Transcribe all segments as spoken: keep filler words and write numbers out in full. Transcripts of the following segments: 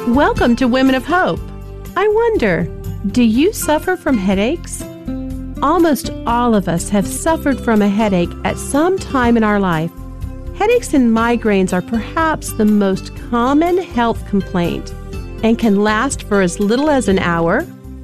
Welcome to Women of Hope. I wonder, do you suffer from headaches? Almost all of us have suffered from a headache at some time in our life. Headaches and migraines are perhaps the most common health complaint and can last for as little as an hour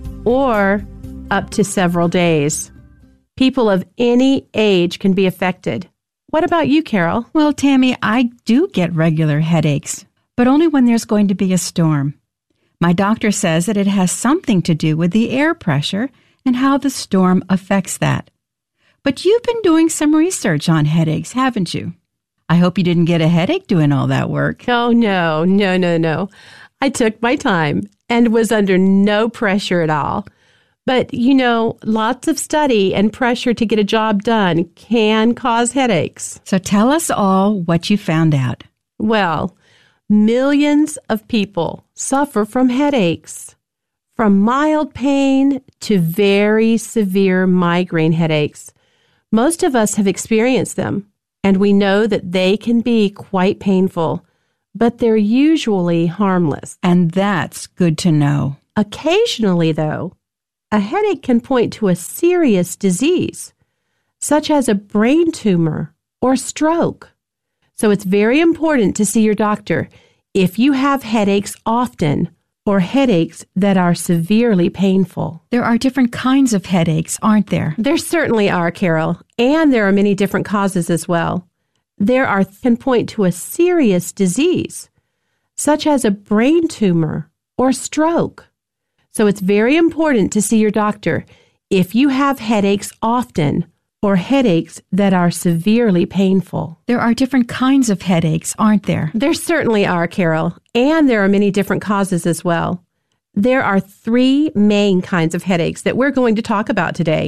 or up to several days. People of any age can be affected. What about you, Carol? Well, Tammy, I do get regular headaches, but only when there's going to be a storm. My doctor says that it has something to do with the air pressure and how the storm affects that. But you've been doing some research on headaches, haven't you? I hope you didn't get a headache doing all that work. Oh, no, no, no, no. I took my time and was under no pressure at all. But, you know, lots of study and pressure to get a job done can cause headaches. So tell us all what you found out. Well, millions of people suffer from headaches, from mild pain to very severe migraine headaches. Most of us have experienced them, and we know that they can be quite painful, but they're usually harmless. And that's good to know. Occasionally, though, a headache can point to a serious disease, such as a brain tumor or stroke. So it's very important to see your doctor if you have headaches often or headaches that are severely painful. There are different kinds of headaches, aren't there? There certainly are, Carol, and there are many different causes as well. There are can point to a serious disease, such as a brain tumor or stroke. So it's very important to see your doctor if you have headaches often or headaches that are severely painful. There are different kinds of headaches, aren't there? There certainly are, Carol, and there are many different causes as well. There are three main kinds of headaches that we're going to talk about today.